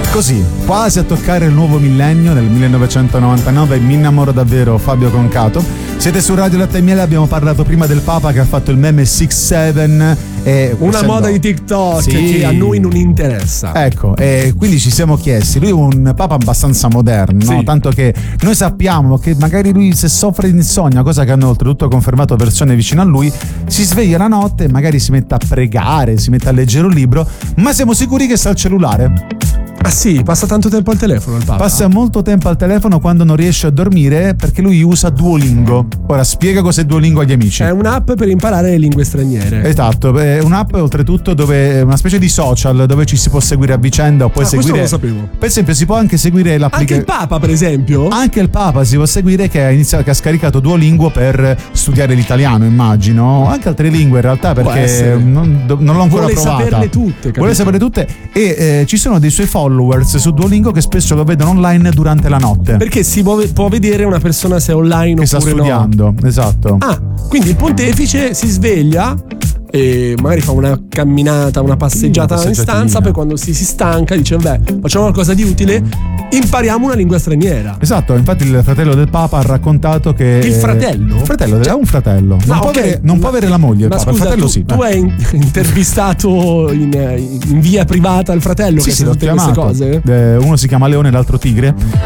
Così, quasi a toccare il nuovo millennio, nel 1999 mi innamoro davvero Fabio Concato. Siete su Radio Latte e Miele, abbiamo parlato prima del Papa che ha fatto il meme 6-7 e una moda di TikTok che a noi non interessa. Ecco, e quindi ci siamo chiesti, lui è un Papa abbastanza moderno, no? Tanto che noi sappiamo che magari lui, se soffre di insonnia, cosa che hanno oltretutto confermato persone vicine a lui, si sveglia la notte e magari si mette a pregare, si mette a leggere un libro, ma siamo sicuri che sta al cellulare. Ah sì, passa tanto tempo al telefono il Papa? Passa molto tempo al telefono quando non riesce a dormire, perché lui usa Duolingo. Ora spiega cos'è Duolingo agli amici. È un'app per imparare le lingue straniere. Esatto, è un'app oltretutto dove è una specie di social dove ci si può seguire a vicenda o puoi seguire. Questo non lo sapevo. Per esempio si può anche seguire l'applicazione. Anche il Papa, per esempio? Anche il Papa si può seguire, che ha scaricato Duolingo per studiare l'italiano, immagino. Anche altre lingue in realtà, perché non l'ho ancora provata. Vuole saperle tutte e ci sono dei suoi followers su Duolingo che spesso lo vedono online durante la notte. Perché può vedere una persona se è online che oppure sta studiando, no. Esatto. Ah, quindi il pontefice si sveglia e magari fa una camminata, una passeggiata in stanza, poi quando si stanca dice vabbè, facciamo qualcosa di utile, impariamo una lingua straniera. Esatto, infatti il fratello del Papa ha raccontato che il fratello? Il fratello è un fratello. Non può avere la moglie, il Papa. Scusa, il fratello sì. Tu hai intervistato in via privata il fratello che sì, sa tutte queste cose? Uno si chiama Leone e l'altro Tigre.